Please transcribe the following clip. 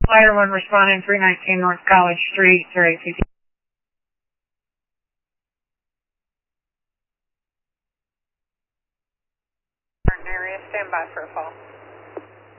Flyer 1 responding 319 North College Street, 3ACT. Area, stand by for a fall.